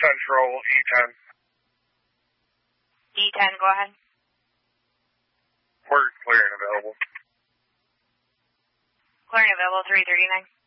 Central E10. E10, go ahead. We're clear and available. Clear and available, 339.